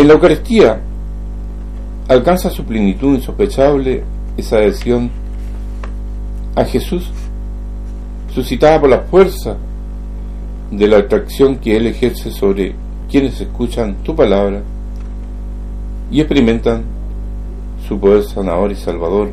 En la Eucaristía alcanza su plenitud insospechable esa adhesión a Jesús, suscitada por la fuerza de la atracción que Él ejerce sobre quienes escuchan tu palabra y experimentan su poder sanador y salvador.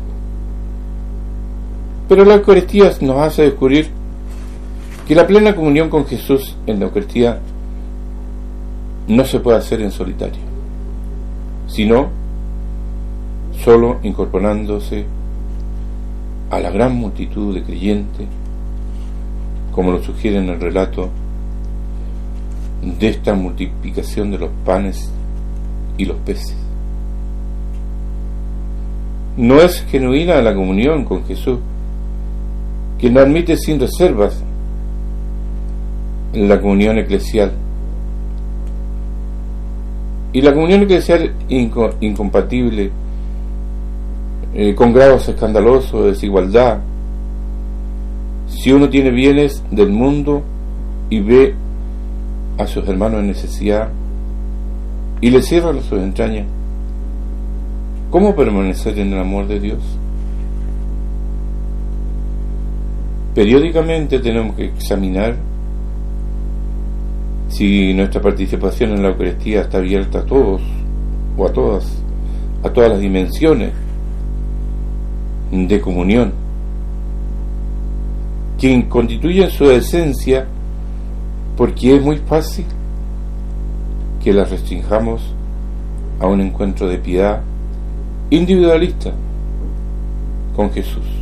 Pero la Eucaristía nos hace descubrir que la plena comunión con Jesús en la Eucaristía no se puede hacer en solitario, sino solo incorporándose a la gran multitud de creyentes, como lo sugiere en el relato de esta multiplicación de los panes y los peces. No es genuina la comunión con Jesús, que no admite sin reservas la comunión eclesial. Y la comunión eclesial incompatible con grados escandalosos de desigualdad. Si uno tiene bienes del mundo y ve a sus hermanos en necesidad y le cierra sus entrañas, ¿cómo permanecer en el amor de Dios? Periódicamente tenemos que examinar si nuestra participación en la Eucaristía está abierta a todos o a todas las dimensiones de comunión que constituyen su esencia, porque es muy fácil que las restringamos a un encuentro de piedad individualista con Jesús.